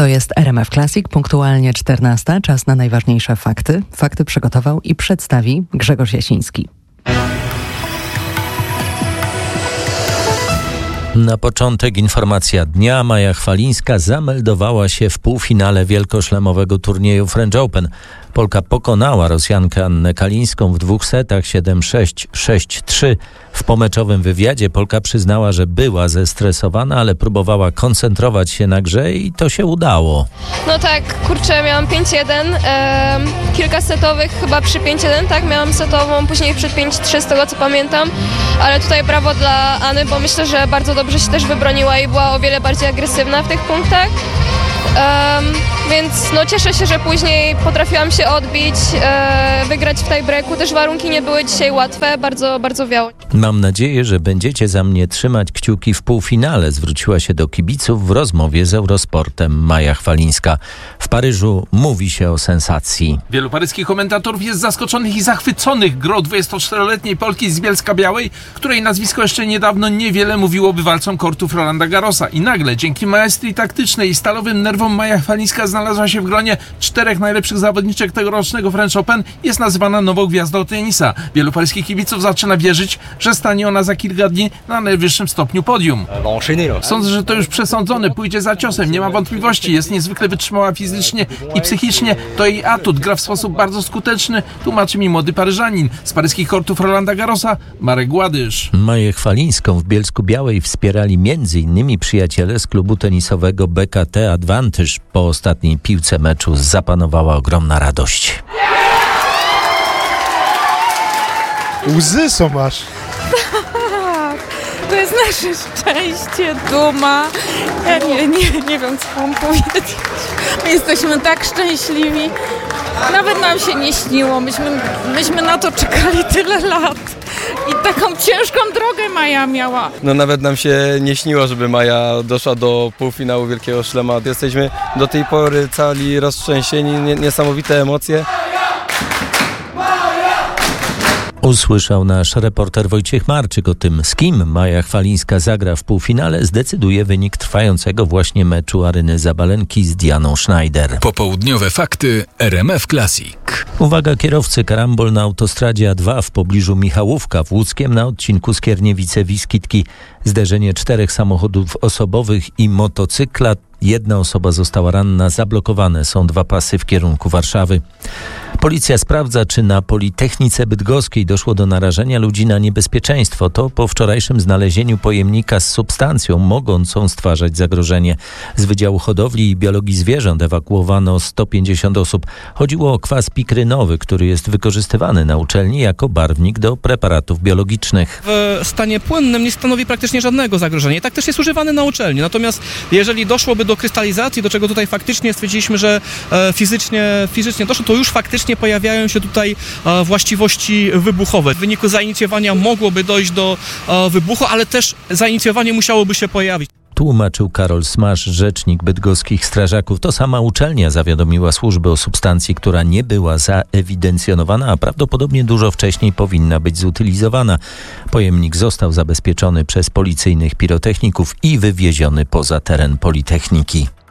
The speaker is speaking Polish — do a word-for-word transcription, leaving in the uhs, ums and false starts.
To jest R M F Classic, punktualnie czternasta, czas na najważniejsze fakty. Fakty przygotował i przedstawi Grzegorz Jasiński. Na początek informacja dnia. Maja Chwalińska zameldowała się w półfinale wielkoszlemowego turnieju French Open. Polka pokonała Rosjankę Annę Kalińską w dwóch setach siedem sześć, sześć trzy. W pomeczowym wywiadzie Polka przyznała, że była zestresowana, ale próbowała koncentrować się na grze i to się udało. No tak, kurczę, miałam pięć jeden, e, kilka setowych chyba przy pięć jeden, tak? Miałam setową, później przy pięć trzy z tego co pamiętam, ale tutaj brawo dla Any, bo myślę, że bardzo dobrze się też wybroniła i była o wiele bardziej agresywna w tych punktach. Um, więc no cieszę się, że później potrafiłam się odbić, e, wygrać w tiebreaku. Też warunki nie były dzisiaj łatwe, bardzo, bardzo wiało. Mam nadzieję, że będziecie za mnie trzymać kciuki w półfinale, zwróciła się do kibiców w rozmowie z Eurosportem Maja Chwalińska. W Paryżu mówi się o sensacji. Wielu paryskich komentatorów jest zaskoczonych i zachwyconych grą dwudziestoczteroletniej Polki z Bielska-Białej, której nazwisko jeszcze niedawno niewiele mówiło bywalcom kortów Rolanda Garrosa. I nagle, dzięki maestrii taktycznej i stalowym nerwom, Maja Chwalińska znalazła się w gronie czterech najlepszych zawodniczek tegorocznego French Open. Jest nazywana nową gwiazdą tenisa. Wielu paryskich kibiców zaczyna wierzyć, że stanie ona za kilka dni na najwyższym stopniu podium. Sądzę, że to już przesądzone, pójdzie za ciosem, nie ma wątpliwości. Jest niezwykle wytrzymała fizycznie i psychicznie. To jej atut, gra w sposób bardzo skuteczny, tłumaczy mi młody Paryżanin. Z paryskich kortów Rolanda Garrosa Marek Gładysz. Maję Chwalińską w Bielsku-Białej wspierali między innymi przyjaciele z klubu tenisowego B K T Advantage. Po ostatniej piłce meczu zapanowała ogromna radość. Łzy są aż. Tak, to jest nasze szczęście, duma. Ja nie, nie, nie wiem, co mam powiedzieć. My jesteśmy tak szczęśliwi. Nawet nam się nie śniło. Myśmy, myśmy na to czekali tyle lat. I taką ciężką drogę Maja miała. No nawet nam się nie śniło, żeby Maja doszła do półfinału Wielkiego Szlema. Jesteśmy do tej pory cali roztrzęsieni, niesamowite emocje. Usłyszał nasz reporter Wojciech Marczyk. O tym, z kim Maja Chwalińska zagra w półfinale, zdecyduje wynik trwającego właśnie meczu Aryny Zabalenki z Dianą Schneider. Popołudniowe fakty R M F Classic. Uwaga kierowcy, karambol na autostradzie A dwa w pobliżu Michałówka w Łódzkiem na odcinku Skierniewice-Wiskitki. Zderzenie czterech samochodów osobowych i motocykla. Jedna osoba została ranna, zablokowane są dwa pasy w kierunku Warszawy. Policja sprawdza, czy na Politechnice Bydgoskiej doszło do narażenia ludzi na niebezpieczeństwo. To po wczorajszym znalezieniu pojemnika z substancją mogącą stwarzać zagrożenie. Z Wydziału Hodowli i Biologii Zwierząt ewakuowano sto pięćdziesiąt osób. Chodziło o kwas pikrynowy, który jest wykorzystywany na uczelni jako barwnik do preparatów biologicznych. W stanie płynnym nie stanowi praktycznie żadnego zagrożenia. I tak też jest używany na uczelni. Natomiast jeżeli doszłoby do krystalizacji, do czego tutaj faktycznie stwierdziliśmy, że e, fizycznie, fizycznie doszło, to już faktycznie pojawiają się tutaj e, właściwości wybuchowe. W wyniku zainicjowania mogłoby dojść do e, wybuchu, ale też zainicjowanie musiałoby się pojawić. Tłumaczył Karol Smasz, rzecznik bydgoskich strażaków. To sama uczelnia zawiadomiła służby o substancji, która nie była zaewidencjonowana, a prawdopodobnie dużo wcześniej powinna być zutylizowana. Pojemnik został zabezpieczony przez policyjnych pirotechników i wywieziony poza teren Politechniki.